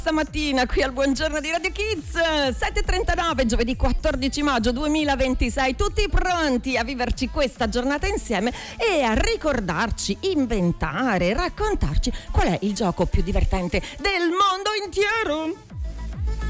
Stamattina qui al Buongiorno di Radio Kids, 7:39, giovedì 14 maggio 2026, tutti pronti a viverci questa giornata insieme e a ricordarci, inventare, raccontarci qual è il gioco più divertente del mondo intero.